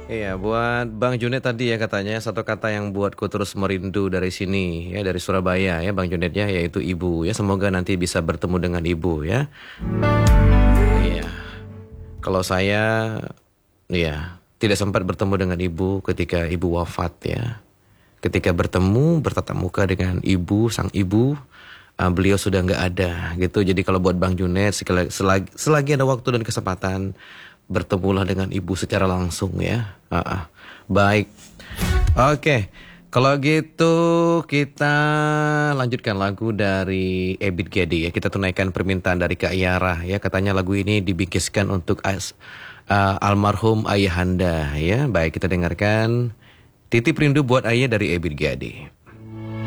Iya, buat Bang Junet tadi ya katanya satu kata yang buatku terus merindu dari sini ya dari Surabaya ya Bang Junet ya yaitu ibu ya semoga nanti bisa bertemu dengan ibu ya. Iya. Kalau saya ya tidak sempat bertemu dengan ibu ketika ibu wafat ya. Ketika bertemu bertatap muka dengan ibu sang ibu beliau sudah nggak ada gitu. Jadi kalau buat Bang Junet selagi ada waktu dan kesempatan bertemulah dengan ibu secara langsung ya. Baik. Oke. Kalau gitu kita lanjutkan lagu dari Ebit Gedi ya. Kita tunaikan permintaan dari Kak Yara ya. Katanya lagu ini dibingkiskan untuk almarhum ayahanda ya. Baik kita dengarkan Titip Rindu buat Ayah dari Ebit Gedi.